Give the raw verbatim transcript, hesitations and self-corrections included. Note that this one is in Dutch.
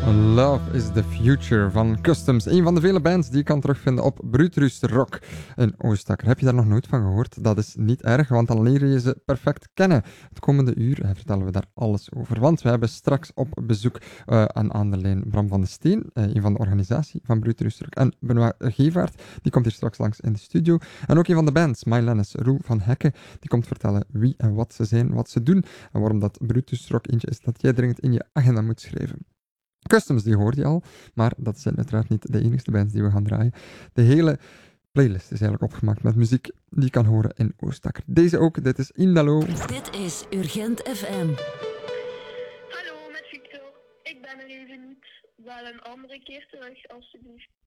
Love is the Future van Customs. Een van de vele bands die je kan terugvinden op Bruutroost Rock in Oostakker. Heb je daar nog nooit van gehoord? Dat is niet erg, want dan leer je ze perfect kennen. Het komende uur eh, vertellen we daar alles over. Want we hebben straks op bezoek uh, aan, aan de lijn Bram van de Steen, uh, een van de organisatie van Bruutroost Rock. En Benoit Gevaert, die komt hier straks langs in de studio. En ook een van de bands, My Lennis, Roel van Hekken, die komt vertellen wie en wat ze zijn, wat ze doen. En waarom dat Bruutroost Rock eentje is dat jij dringend in je agenda moet schrijven. Customs, die hoorde je al, maar dat zijn uiteraard niet de enigste bands die we gaan draaien. De hele playlist is eigenlijk opgemaakt met muziek die je kan horen in Oostakker. Deze ook, dit is Indalo. Dit is Urgent F M. Hallo, met Victor. Ik ben er even niet. Wel een andere keer terug, alsjeblieft.